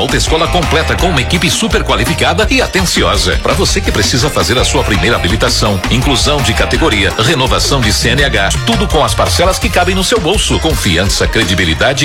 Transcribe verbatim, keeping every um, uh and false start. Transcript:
autoescola completa com uma equipe super qualificada e atenciosa. Para você que precisa fazer a sua primeira habilitação, inclusão de categoria, renovação de C N H, tudo com as parcelas que cabem no seu bolso. Confiança, credibilidade